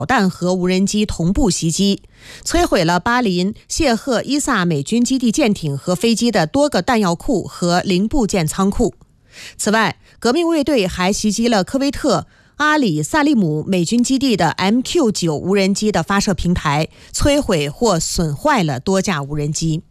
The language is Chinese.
弹和无人机同步袭击，摧毁了巴林谢赫伊萨美军基地舰艇和飞机的多个弹药库和零部件仓库。此外，革命卫队还袭击了科威特阿里萨利姆美军基地的 MQ-9 无人机的发射平台，摧毁或损坏了多架无人机。